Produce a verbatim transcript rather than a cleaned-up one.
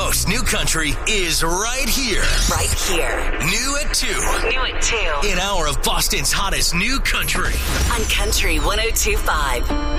most new country is right here. Right here. New at two. New at two. An hour of Boston's hottest new country. On Country one oh two point five.